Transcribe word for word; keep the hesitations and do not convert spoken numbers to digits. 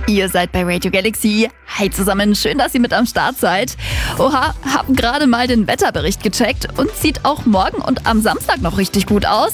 Ihr seid bei Radio Galaxy. Hi zusammen, schön, dass ihr mit am Start seid. Oha, haben gerade mal den Wetterbericht gecheckt und sieht auch morgen und am Samstag noch richtig gut aus.